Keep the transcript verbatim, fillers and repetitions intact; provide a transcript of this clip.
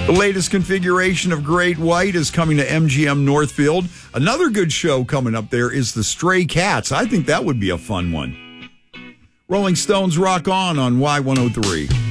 The latest configuration of Great White is coming to M G M Northfield. Another good show coming up there is the Stray Cats. I think that would be a fun one. Rolling Stones rock on on Y one oh three.